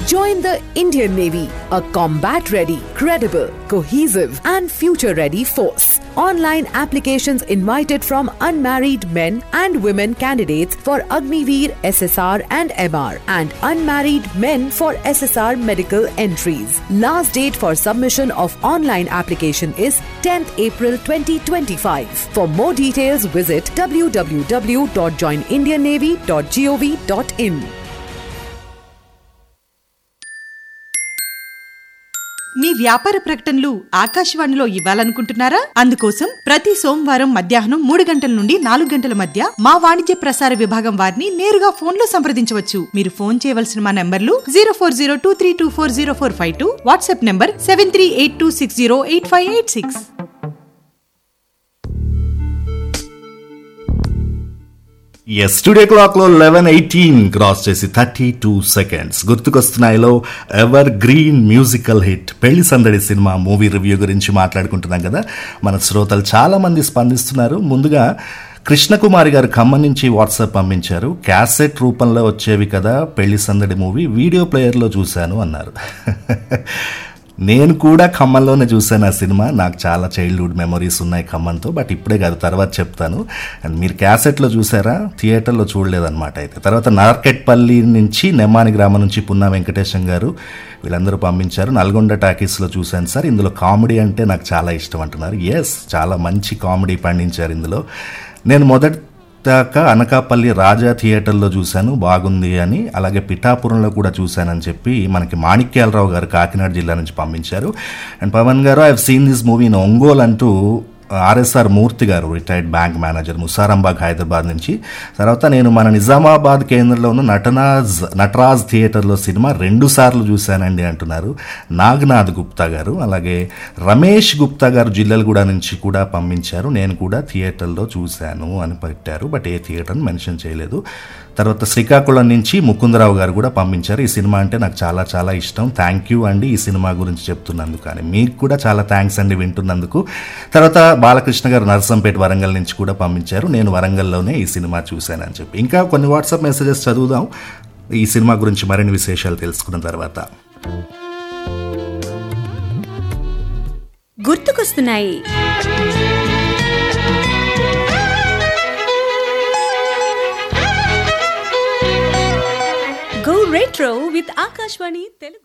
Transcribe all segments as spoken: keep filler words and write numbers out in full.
Join the Indian Navy, a combat-ready, credible, cohesive and future-ready force. Online applications invited from unmarried men and women candidates for Agniveer S S R and M R and unmarried men for S S R medical entries. Last date for submission of online application is tenth April twenty twenty-five. For more details, visit w w w dot join indian navy dot gov dot in. మీ వ్యాపార ప్రకటనలు ఆకాశవాణిలో ఇవ్వాలనుకుంటున్నారా? అందుకోసం ప్రతి సోమవారం మధ్యాహ్నం మూడు గంటల నుండి నాలుగు గంటల మధ్య మా వాణిజ్య ప్రసార విభాగం వారిని నేరుగా ఫోన్ లో సంప్రదించవచ్చు. మీరు ఫోన్ చేయవలసిన మా నంబర్లు zero four zero two three two four zero four five two, WhatsApp number seven three eight two six zero eight five eight six. Yes today clock లో లెవెన్ ఎయిటీన్ క్రాస్ చేసి thirty two seconds. గుర్తుకొస్తున్నాయిలో ever green musical hit పెళ్లి సందడి cinema movie review గురించి మాట్లాడుకుంటున్నాం కదా. మన శ్రోతలు చాలా మంది స్పందిస్తున్నారు. ముందుగా కృష్ణకుమారి గారు ఖమ్మం నుంచి వాట్సాప్ పంపించారు. క్యాసెట్ రూపంలో వచ్చేవి కదా పెళ్లి సందడి మూవీ, వీడియో ప్లేయర్లో చూశాను అన్నారు. నేను కూడా ఖమ్మంలోనే చూశాను ఆ సినిమా. నాకు చాలా చైల్డ్హుడ్ మెమరీస్ ఉన్నాయి ఖమ్మంతో, బట్ ఇప్పుడే కాదు, తర్వాత చెప్తాను. అండ్ మీరు క్యాసెట్లో చూసారా, థియేటర్లో చూడలేదన్నమాట. అయితే తర్వాత నార్కెట్పల్లి నుంచి, నెమ్మాని గ్రామం నుంచి పున్నా వెంకటేశం గారు వీళ్ళందరూ పంపించారు. నల్గొండ టాకీస్లో చూశాను సార్, ఇందులో కామెడీ అంటే నాకు చాలా ఇష్టం అంటున్నారు. ఎస్, చాలా మంచి కామెడీ పండించారు ఇందులో. నేను మొదటి దాకా అనకాపల్లి రాజా థియేటర్లో చూశాను, బాగుంది అని. అలాగే పిఠాపురంలో కూడా చూశానని చెప్పి మనకి మాణిక్యాలరావు గారు కాకినాడ జిల్లా నుంచి పంపించారు. అండ్ పవన్ గారు, I have seen this movie in Ongole అంటూ ఆర్ఎస్ఆర్ మూర్తి గారు, retired bank manager, Musarambagh Hyderabad నుంచి. తర్వాత నేను మన నిజామాబాద్ కేంద్రంలో ఉన్న నటనాజ్ నటరాజ్ థియేటర్లో సినిమా రెండు సార్లు చూశానండి అంటున్నారు నాగనాథ్ గుప్తా గారు. అలాగే రమేష్ గుప్తా గారు జిల్లలగూడ నుంచి కూడా పంపించారు, నేను కూడా థియేటర్లో చూశాను అని పెట్టారు, బట్ ఏ థియేటర్ని మెన్షన్ చేయలేదు. తర్వాత శ్రీకాకుళం నుంచి ముకుందరావు గారు కూడా పంపించారు, ఈ సినిమా అంటే నాకు చాలా చాలా ఇష్టం, థ్యాంక్ యూ అండి ఈ సినిమా గురించి చెప్తున్నందుకు అని. మీకు కూడా చాలా థ్యాంక్స్ అండి వింటున్నందుకు. తర్వాత బాలకృష్ణ గారు నర్సంపేట వరంగల్ నుంచి కూడా పంపించారు, నేను వరంగల్లోనే ఈ సినిమా చూశానని చెప్పి. ఇంకా కొన్ని వాట్సాప్ మెసేజెస్ చదువుదాం ఈ సినిమా గురించి మరిన్ని విశేషాలు తెలుసుకున్న తర్వాత. గుర్తుకొస్తున్నాయి Go Retro with Akashvani Telugu.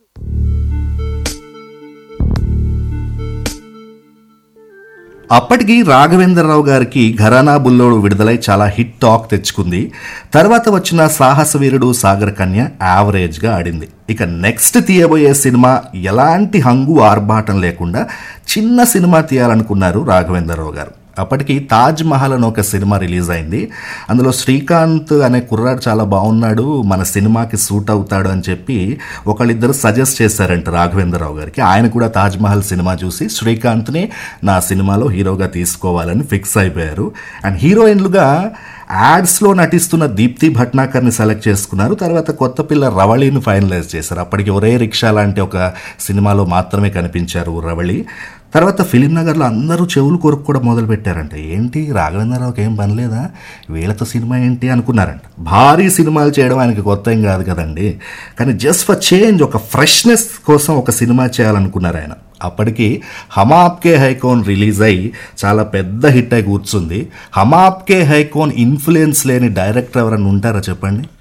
అప్పటికి రాఘవేంద్రరావు గారికి ఘరానా బుల్లోడు విడుదలై చాలా హిట్ టాక్ తెచ్చుకుంది. తర్వాత వచ్చిన సాహస వీరుడు సాగర్ కన్య యావరేజ్గా ఆడింది. ఇక నెక్స్ట్ తీయబోయే సినిమా ఎలాంటి హంగు ఆర్భాటం లేకుండా చిన్న సినిమా తీయాలనుకున్నారు రాఘవేంద్రరావు గారు. అప్పటికి తాజ్ మహల్ అని ఒక సినిమా రిలీజ్ అయింది. అందులో శ్రీకాంత్ అనే కుర్రాడు చాలా బాగున్నాడు, మన సినిమాకి సూట్ అవుతాడు అని చెప్పి ఒకళ్ళిద్దరు సజెస్ట్ చేశారంట రాఘవేంద్రరావు గారికి. ఆయన కూడా తాజ్ మహల్ సినిమా చూసి శ్రీకాంత్ని నా సినిమాలో హీరోగా తీసుకోవాలని ఫిక్స్ అయిపోయారు. అండ్ హీరోయిన్లుగా యాడ్స్లో నటిస్తున్న దీప్తి భట్నాకర్ని సెలెక్ట్ చేసుకున్నారు. తర్వాత కొత్త పిల్ల రవళిని ఫైనలైజ్ చేశారు. అప్పటికి ఒరే రిక్షా లాంటి ఒక సినిమాలో మాత్రమే కనిపించారు రవళి. తర్వాత ఫిలిం నగర్లో అందరూ చెవులు కొరకు కూడా మొదలు పెట్టారంట. ఏంటి రాఘవేంద్రరావుకి ఏం పని లేదా, వీళ్ళతో సినిమా ఏంటి అనుకున్నారంట. భారీ సినిమాలు చేయడం ఆయనకి కొత్త ఏం కాదు కదండి, కానీ జస్ట్ ఫర్ చేంజ్, ఒక ఫ్రెష్నెస్ కోసం ఒక సినిమా చేయాలనుకున్నారు ఆయన. అప్పటికి హమ్ ఆప్కే హైకోన్ రిలీజ్ అయ్యి చాలా పెద్ద హిట్ అయి కూర్చుంది. హమ్ ఆప్కే హైకోన్ ఇన్ఫ్లుయెన్స్ లేని డైరెక్టర్ ఎవరన్నా ఉంటారా చెప్పండి?